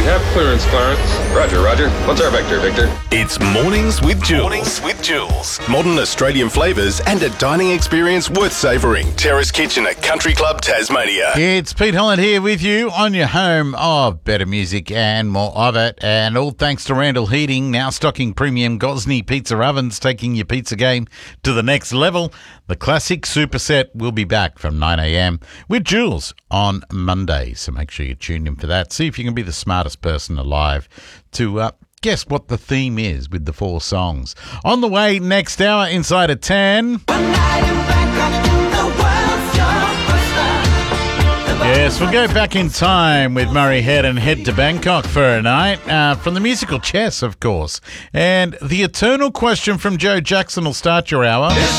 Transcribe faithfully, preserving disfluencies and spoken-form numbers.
have clearance, Clarence. Roger, Roger. What's our vector, Victor? It's Mornings with Jules. Mornings with Jules. Modern Australian flavours and a dining experience worth savouring. Terrace Kitchen at Country Club Tasmania. It's Pete Holland here with you on your home of better music and more of it. And all thanks to Randall Heating, now stocking premium Gosney pizza ovens, taking your pizza game to the next level. The classic superset will be back from nine a.m. with Jules on Monday. So make sure you tune in for that. See if you can be the smartest person alive to uh, guess what the theme is with the four songs. On the way next hour inside at ten. Yes, we'll go back in time with Murray Head and head to Bangkok for a night, uh, from the musical Chess, of course. And the eternal question from Joe Jackson will start your hour.